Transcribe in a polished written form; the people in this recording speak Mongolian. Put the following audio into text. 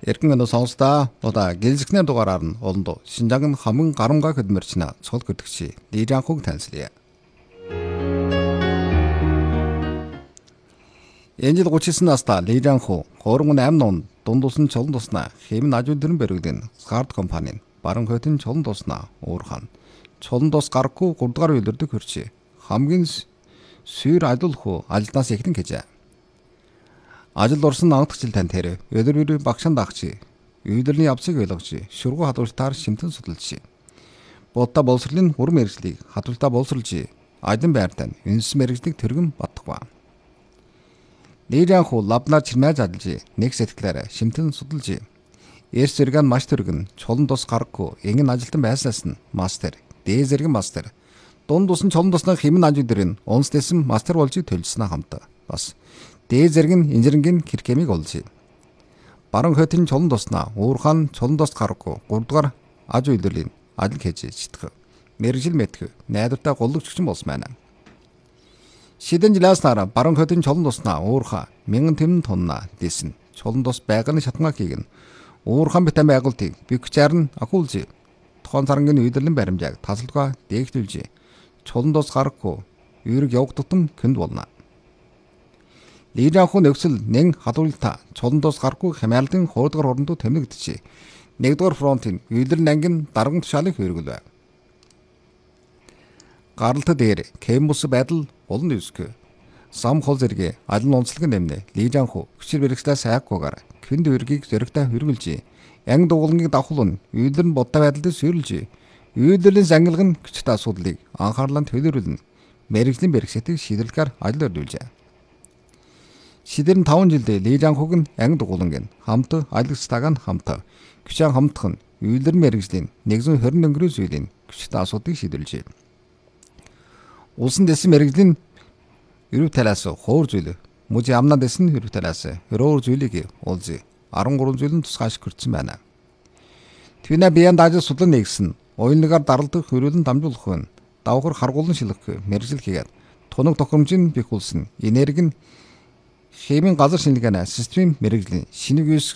Эргэн өнөө сонсдоо удаа гэлзэгнэр дугаараар нь олондоо Шинжаан хамгийн гарамгаа хөдөлмөрчнө цол хөдөгчий Лижанхуг танилцлаа. Энэ жил 39 настай Лижанху 38 он дундуусан чолон туснаа хэмнэн ажуулдэрэн бэрэгдэн Скард компанийн баран хөтөн чолон туснаа уурхан чолон тус гарахгүй 3 дугаар үйлдвэрдэг хөрчий хамгийн сүйр ажлуулах ажилдаас ихтэн гэжээ. Ажил орсон анхдагч тань тэр өдөр багшаан дагчи үйлдвэрний явцыг ойлгож шүргүү хадвартаар шимтэн судалж бодта боловсролын урам мэргэжлийг хадвартаа боловсруулж ажлын байртаа үнс мэргэжлийг тэргэн баттгва. Лижанху лабнаар чирмэж ажиллаж нэг сэтгэлээр шимтэн судалж эрс зэрэг нь маш тэргэн чулан тус гарахгүй ингэн ажилтан байснаас нь мастер дээ зэрэг мастер дунд тусан чулан тусны хэмнэн ажил дэрэн онц дэсэн мастер болж төлснөө хамт бас дээ зэрэг нь инженерийн киркемиг олж баран хөтөн чулан туснаа уурхан чулан тус гарахгүй 3 дугаар аж үйлдвэрийн ажил хийж читгэв мэрэгжил мэдхүү найдвартай голлогччин болсон байна. Шидэн жилааснаар баран хөтөн чулан туснаа уурха 1000 тэмн тонна дэсэн чулан тус байганы шатнгаа хийгэн уурхан битэн байгуултыг бикчаар нь ахуулж тохон царангийн үйлдвэрлэлийн баримжааг тасалдгаа дээгтүүлж чулан тус гарахгүй үүрэг явагдтан көнд болно. Лижанху нөхцөл нэн хадварлалтаа чулан тус гарахгүй Хямралын 2 дугаар хорондоо тэмнэгдчихэ. 1 дугаар фронтын үйлдвэрийн ангийн дарган тушаалыг хэрэглэв. Гаралт дээр кембус байдал олон үсгэ. Сам хол зэрэг алин онцлог нэмнэ. Лижанху хүчээр бэрхслээ сайхгүйгээр këнд үргийг зөрөгтэй хөргөлж, анги дугуулныг давхулн үйлдвэрийн бодтой байдалд сүйрлж, үйлдвэрийн зангилга нь хүчтэй асуудлыг анхаарлаа төлөөлнө. Мэргэжлийн бэрхшээлийг шийдвэрлэхээр ажил өргүүлжээ. Шидэрэн 5 жилдээ Лижанхуг нь анги дугуулнгийн хамт ажилчтайг нь хамт хүчээр хамтхан үйлдвэрийн мэргэжлийн 120 өнгөрөө зүйлийн хүчтэй асуудыг шийдвэрлэжээ. Улсын дэсэн мэргэжлийн эрүүл талаас хуур зүйл мужи амна дэсэн эрүүл талаас хөрөөр зүйлийг уулзъя 13 зүйлэн тусгайш хүртсэн байна. Твинэ биянд ажил судлан нэгсэн уянгаар даралдах хөрөлн дамжуулах нь давхар харгуулан шилэх мэргэжил хийгээд тунаг тохиромжийн бихүүлсэн энерги нь хэмийн газар шинжилгээний системийн мэргэжлийн шинийг